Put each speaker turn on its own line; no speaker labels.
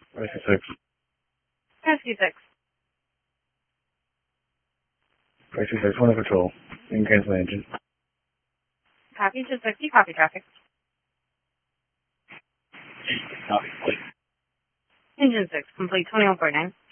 Rescue 6.
Rescue 6.
Rescue 6, 1 patrol. You can cancel the engine.
Copy 260, copy traffic.
Copy, please.
Engine 6, complete 2149.